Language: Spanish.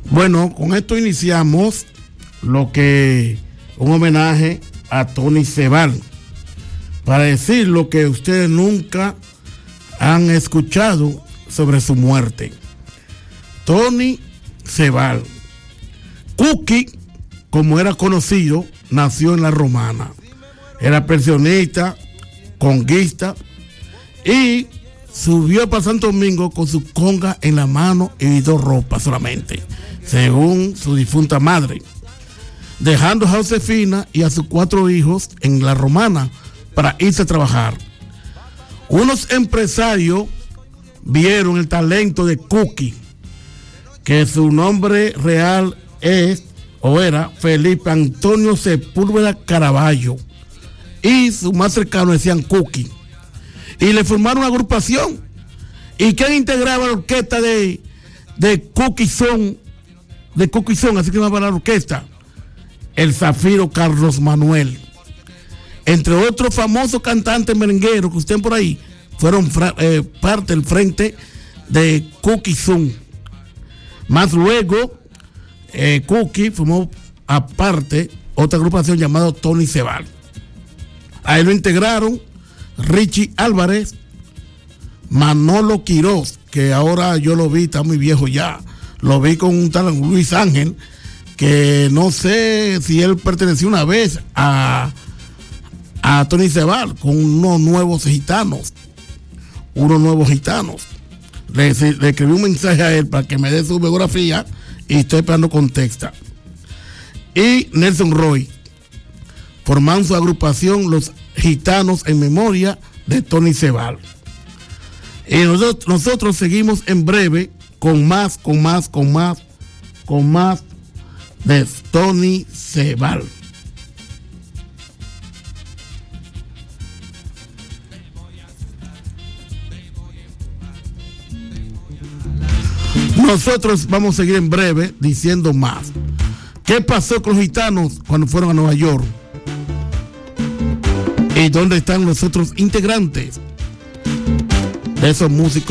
Bueno, con esto iniciamos un homenaje a Tony Sebal, para decir lo que ustedes nunca han escuchado sobre su muerte. Tony Sebal, Cookie, como era conocido, nació en La Romana. Era pensionista, conguista, y subió para Santo Domingo con su conga en la mano y 2 ropas solamente, según su difunta madre, dejando a Josefina y a sus 4 hijos en La Romana para irse a trabajar. Unos empresarios vieron el talento de Cookie, que su nombre real era Felipe Antonio Sepúlveda Caraballo, y su más cercano decían Cookie, y le formaron una agrupación. ¿Y quién integraba la orquesta de Cookie Son? Así que se llama la orquesta, el Zafiro Carlos Manuel, entre otros famosos cantantes merengueros que estén por ahí, fueron parte del frente de Cookie Son. Más luego, Cookie formó aparte otra agrupación llamada Tony Sebal. Ahí lo integraron Richie Álvarez, Manolo Quiroz, que ahora yo lo vi, está muy viejo ya, lo vi con un tal Luis Ángel, que no sé si él perteneció una vez a Tony Sebal, con unos nuevos gitanos. Le escribí un mensaje a él para que me dé su biografía y estoy esperando contesta. Y Nelson Roy formaron su agrupación Los Gitanos en memoria de Tony Sebal. Y nosotros seguimos en breve con más de Tony Sebal. Nosotros vamos a seguir en breve diciendo más. ¿Qué pasó con los gitanos cuando fueron a Nueva York? ¿Y dónde están los otros integrantes de esos músicos